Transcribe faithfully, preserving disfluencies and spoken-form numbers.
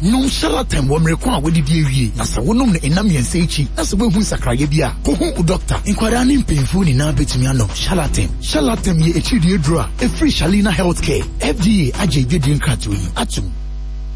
nom Charlatan wo mreko a wodi die wie na sa wonom ne enam yense echi na sa behu sakraye bia ko hu doctor inkwara ne mpemfu ni na betumi ano Charlatan Charlatan ye echi die dro a e free Shalina Healthcare F D A agye gedi nkrato yi atum